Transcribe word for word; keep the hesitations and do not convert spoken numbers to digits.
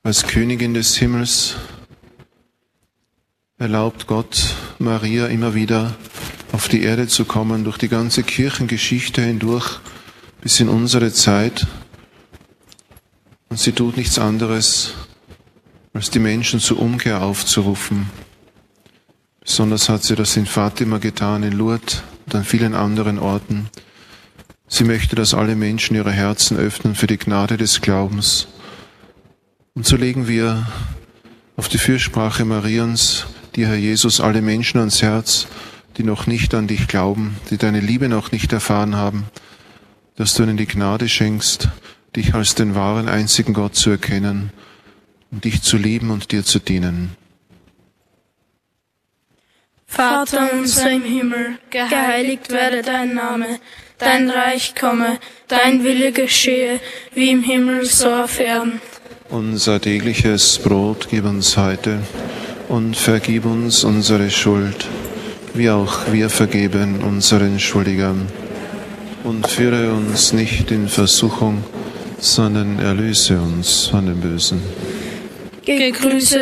Als Königin des Himmels erlaubt Gott Maria immer wieder auf die Erde zu kommen, durch die ganze Kirchengeschichte hindurch bis in unsere Zeit. Und sie tut nichts anderes, als die Menschen zur Umkehr aufzurufen. Besonders hat sie das in Fatima getan, in Lourdes und an vielen anderen Orten. Sie möchte, dass alle Menschen ihre Herzen öffnen für die Gnade des Glaubens. Und so legen wir auf die Fürsprache Mariens, dir, Herr Jesus, alle Menschen ans Herz, die noch nicht an dich glauben, die deine Liebe noch nicht erfahren haben, dass du ihnen die Gnade schenkst, dich als den wahren, einzigen Gott zu erkennen und dich zu lieben und dir zu dienen. Vater unser im Himmel, geheiligt werde dein Name, dein Reich komme, dein Wille geschehe, wie im Himmel so auf Erden. Unser tägliches Brot gib uns heute und vergib uns unsere Schuld, wie auch wir vergeben unseren Schuldigern. Und führe uns nicht in Versuchung, sondern erlöse uns von dem Bösen. Gegrüßet